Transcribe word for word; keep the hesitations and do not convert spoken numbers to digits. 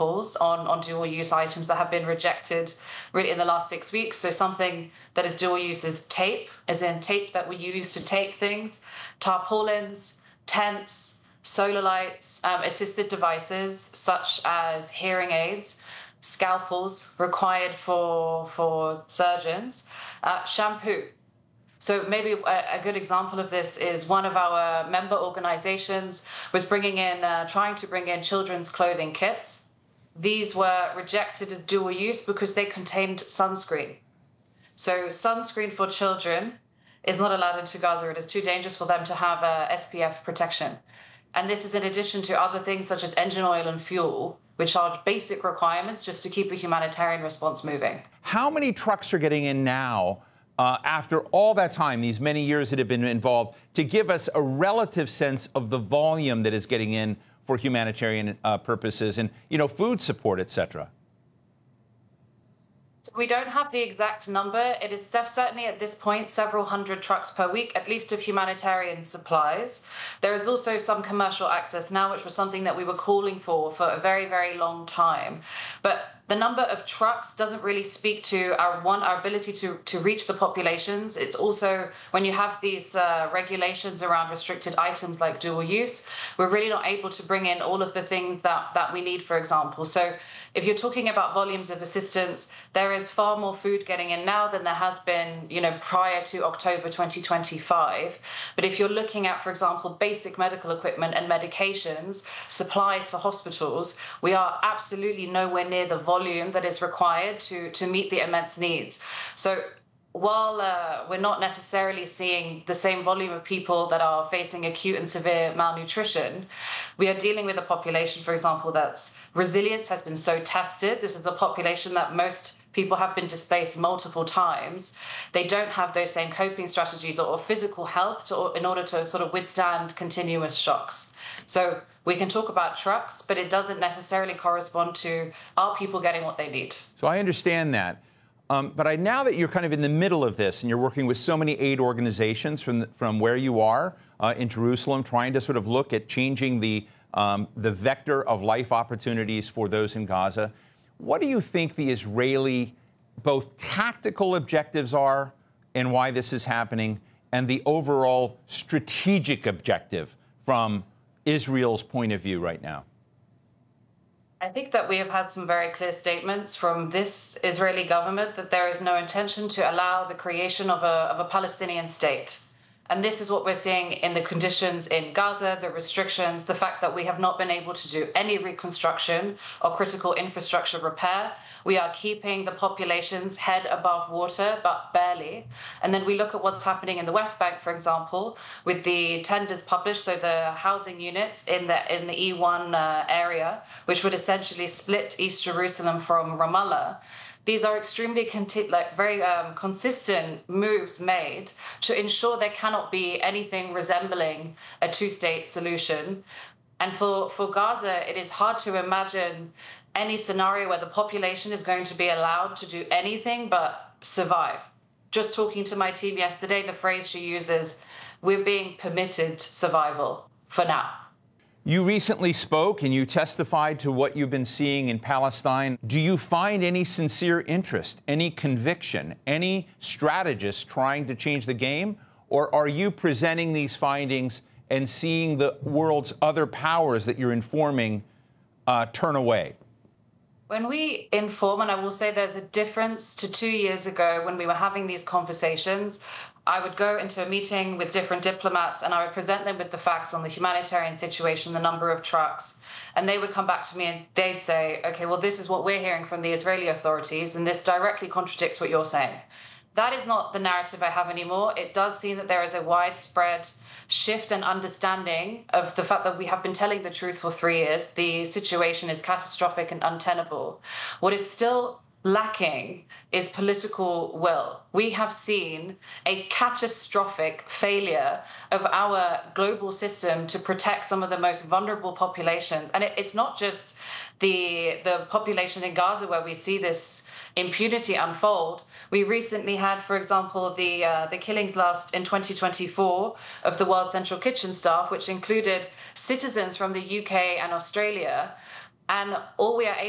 samples on, on dual-use items that have been rejected really in the last six weeks. So something that is dual-use is tape, as in tape that we use to tape things, tarpaulins, tents, solar lights, um, assisted devices such as hearing aids, scalpels required for, for surgeons, uh, shampoo. So maybe a, a good example of this is one of our member organizations was bringing in, uh, trying to bring in children's clothing kits. These were rejected as dual use because they contained sunscreen. So sunscreen for children is not allowed into Gaza. It is too dangerous for them to have uh, S P F protection. And this is in addition to other things such as engine oil and fuel, which are basic requirements just to keep a humanitarian response moving. How many trucks are getting in now? Uh, after all that time, these many years that have been involved, to give us a relative sense of the volume that is getting in for humanitarian uh, purposes and, you know, food support, et cetera? We don't have the exact number. It is certainly at this point several hundred trucks per week, at least of humanitarian supplies. There is also some commercial access now, which was something that we were calling for for a very, very long time. But the number of trucks doesn't really speak to our one our ability to to reach the populations. It's also when you have these uh, regulations around restricted items like dual use, we're really not able to bring in all of the things that that we need, for example. So if you're talking about volumes of assistance, there is far more food getting in now than there has been, you know, prior to October twenty twenty-five. But if you're looking at, for example, basic medical equipment and medications, supplies for hospitals, we are absolutely nowhere near the volume that is required to, to meet the immense needs. So while uh, we're not necessarily seeing the same volume of people that are facing acute and severe malnutrition, we are dealing with a population, for example, that's resilience has been so tested. This is a population that most people have been displaced multiple times. They don't have those same coping strategies or, or physical health to, in order to sort of withstand continuous shocks. So we can talk about trucks, but it doesn't necessarily correspond to our people getting what they need. So I understand that. Um, but I, now that you're kind of in the middle of this and you're working with so many aid organizations from the, from where you are uh, in Jerusalem, trying to sort of look at changing the um, the vector of life opportunities for those in Gaza, what do you think the Israeli both tactical objectives are and why this is happening, and the overall strategic objective from Israel's point of view right now? I think that we have had some very clear statements from this Israeli government that there is no intention to allow the creation of a, of a Palestinian state. And this is what we're seeing in the conditions in Gaza, the restrictions, the fact that we have not been able to do any reconstruction or critical infrastructure repair. We are keeping the population's head above water, but barely. And then we look at what's happening in the West Bank, for example, with the tenders published, so the housing units in the in the E one uh, area, which would essentially split East Jerusalem from Ramallah. These are extremely conti- like very um, consistent moves made to ensure there cannot be anything resembling a two-state solution. And for, for Gaza, it is hard to imagine any scenario where the population is going to be allowed to do anything but survive. Just talking to my team yesterday, the phrase she uses, we're being permitted survival for now. You recently spoke and you testified to what you've been seeing in Palestine. Do you find any sincere interest, any conviction, any strategists trying to change the game? Or are you presenting these findings and seeing the world's other powers that you're informing uh, turn away? When we inform, and I will say there's a difference to two years ago when we were having these conversations, I would go into a meeting with different diplomats and I would present them with the facts on the humanitarian situation, the number of trucks, and they would come back to me and they'd say, okay, well, this is what we're hearing from the Israeli authorities, and this directly contradicts what you're saying. That is not the narrative I have anymore. It does seem that there is a widespread shift and understanding of the fact that we have been telling the truth for three years. The situation is catastrophic and untenable. What is still lacking is political will. We have seen a catastrophic failure of our global system to protect some of the most vulnerable populations. And it, it's not just the, the population in Gaza where we see this impunity unfold. We recently had, for example, the uh, the killings last in twenty twenty-four of the World Central Kitchen staff, which included citizens from the U K and Australia. And all we are able